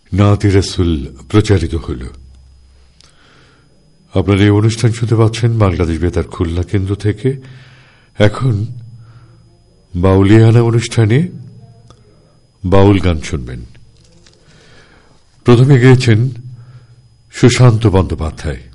নাতি রাসূল প্রচারিত হল। আপনারা এই অনুষ্ঠান শুনতে পাচ্ছেন বাংলাদেশ বেতার খুলনা কেন্দ্র থেকে। এখন বাউলিয়ানা অনুষ্ঠানে বাউল গান শুনবেন। প্রথমে গেয়েছেন সুশান্ত বন্দ্যোপাধ্যায়।